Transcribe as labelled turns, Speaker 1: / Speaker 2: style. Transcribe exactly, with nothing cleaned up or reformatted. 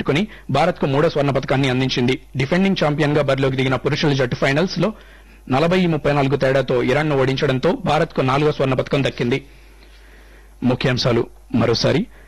Speaker 1: నిలబెట్టుకుని భారత్ కు మూడో స్వర్ణ పతకాన్ని అందించింది. డిఫెండింగ్ ఛాంపియన్ గా బరిలోకి దిగిన పురుషుల జట్టు ఫైనల్స్ లో నలభై ముప్పై నాలుగు తేడాతో ఇరాన్ ను ఓడించడంతో భారత్ కు నాలుగో స్వర్ణ పతకం దక్కింది. ముఖ్యాంశాలు మరోసారి